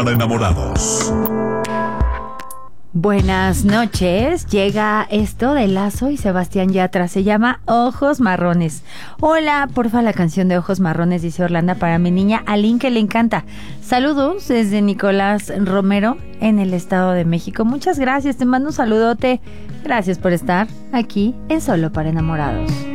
para enamorados. Buenas noches, llega esto de Lazo y Sebastián Yatra, se llama Ojos Marrones. Hola, porfa la canción de Ojos Marrones, dice Orlando, para mi niña Aline que le encanta. Saludos desde Nicolás Romero en el Estado de México. Muchas gracias, te mando un saludote. Gracias por estar aquí en Solo para Enamorados.